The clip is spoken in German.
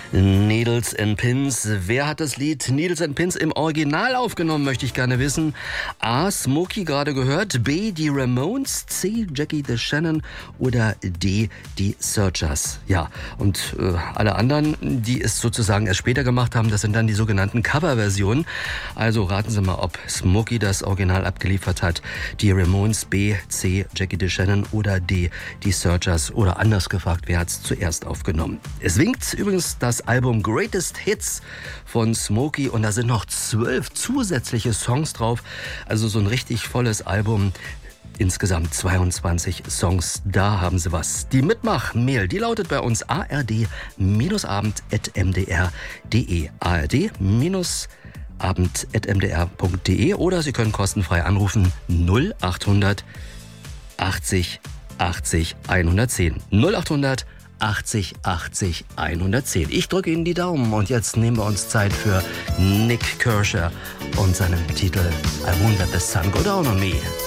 Needles and Pins. Wer hat das Lied Needles and Pins im Original aufgenommen, möchte ich gerne wissen. A. Smokey gerade gehört, B. die Ramones, C. Jackie DeShannon oder D. die Searchers. Ja, und alle anderen, die es sozusagen erst später gemacht haben, das sind dann die sogenannten Coverversionen. Also raten Sie mal, ob Smokey das Original abgeliefert hat, die Ramones, B. C. Jackie DeShannon oder D. die Searchers. Oder anders gefragt, wer hat es zuerst aufgenommen. Es winkt übrigens das Album Greatest Hits von Smokey und da sind noch 12 zusätzliche Songs drauf. Also so ein richtig volles Album. Insgesamt 22 Songs, da haben Sie was. Die Mitmach-Mail, die lautet bei uns ard-abend@mdr.de. ard-abend@mdr.de oder Sie können kostenfrei anrufen 0800 80 80 110. 0800 80 80 110. Ich drücke Ihnen die Daumen und jetzt nehmen wir uns Zeit für Nick Kershaw und seinen Titel I Won't Let the Sun Go Down on Me.